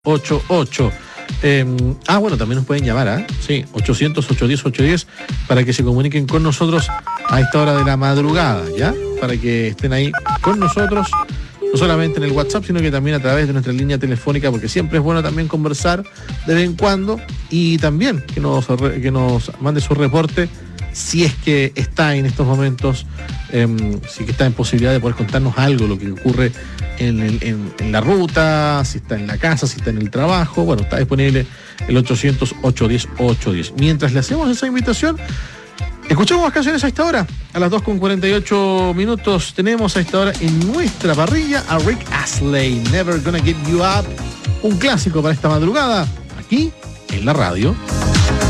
88. Bueno, también nos pueden llamar, sí, 800-810-810 para que se comuniquen con nosotros a esta hora de la madrugada, ¿ya? Para que estén ahí con nosotros, no solamente en el WhatsApp, sino que también a través de nuestra línea telefónica, porque siempre es bueno también conversar de vez en cuando y también que nos mande su reporte si es que está en estos momentos, si que está en posibilidad de poder contarnos algo, lo que ocurre en la ruta, si está en la casa, si está en el trabajo. Bueno, está disponible el 800-810-810. Mientras le hacemos esa invitación, escuchamos más canciones a esta hora. A las 2:48 tenemos a esta hora en nuestra parrilla a Rick Astley, Never Gonna Give You Up, un clásico para esta madrugada, aquí en la radio.